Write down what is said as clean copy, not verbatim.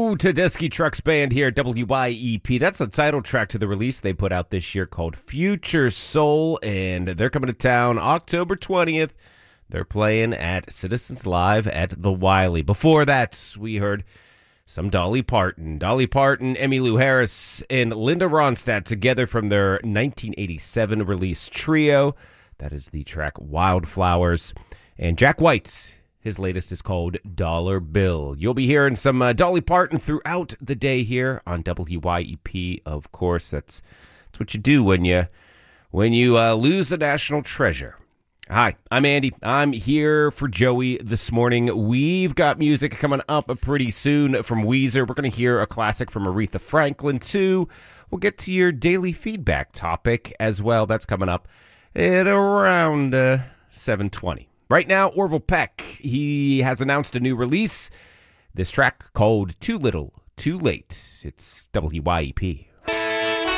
Hello, Tedeschi Trucks Band here, WYEP. That's the title track to the release they put out this year called Future Soul, and they're coming to town October 20th. They're playing at Citizens Live at the Wiley. Before that, we heard some Dolly Parton. Dolly Parton, Emmylou Harris, and Linda Ronstadt together from their 1987 release Trio. That is the track Wildflowers. And Jack White, his latest is called Dollar Bill. You'll be hearing some Dolly Parton throughout the day here on WYEP. Of course, that's what you do when you lose a national treasure. Hi, I'm Andy. I'm here for Joey this morning. We've got music coming up pretty soon from Weezer. We're going to hear a classic from Aretha Franklin, too. We'll get to your daily feedback topic as well. That's coming up at around 7:20. Right now, Orville Peck, he has announced a new release. This track called Too Little, Too Late. It's WYEP.